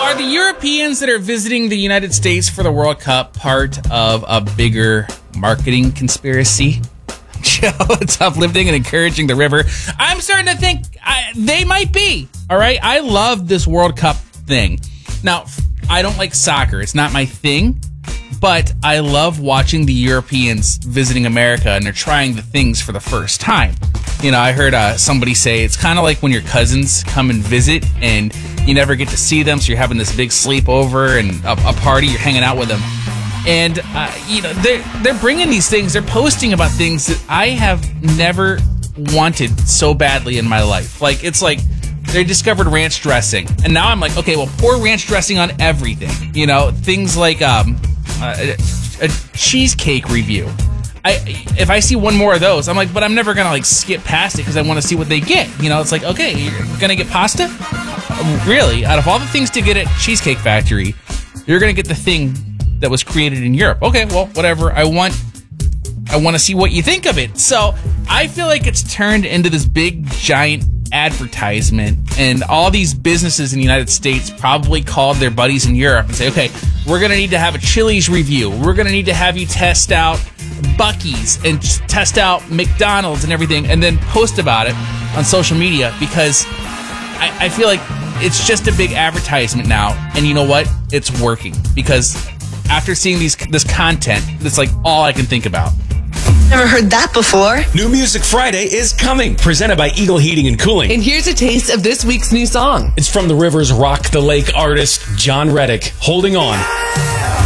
are the Europeans that are visiting the United States for the World Cup part of a bigger marketing conspiracy? Joe, it's uplifting and encouraging the river. I'm starting to think they might be. All right. I love this World Cup thing. Now, I don't like soccer. It's not my thing. But I love watching the Europeans visiting America, and they're trying the things for the first time. You know, I heard somebody say it's kind of like when your cousins come and visit and you never get to see them, so you're having this big sleepover and a party, you're hanging out with them. And, you know, they're bringing these things, they're posting about things that I have never wanted so badly in my life. Like, it's like they discovered ranch dressing. And now I'm like, okay, well, pour ranch dressing on everything. You know, things like a cheesecake review. If I see one more of those, I'm like, but I'm never gonna like skip past it because I want to see what they get. You know, it's like, okay, you're gonna get pasta? Really? Out of all the things to get at Cheesecake Factory, you're gonna get the thing that was created in Europe. Okay, well, whatever. I want to see what you think of it. So I feel like it's turned into this big giant advertisement, and all these businesses in the United States probably called their buddies in Europe and say, okay, we're going to need to have a Chili's review. We're going to need to have you test out Buc-ee's and test out McDonald's and everything, and then post about it on social media, because I feel like it's just a big advertisement now. And you know what? It's working, because after seeing this content, that's like all I can think about. Never heard that before. New Music Friday is coming, presented by Eagle Heating and Cooling. And here's a taste of this week's new song. It's from the Rivers Rock the Lake artist John Reddick, Holding On.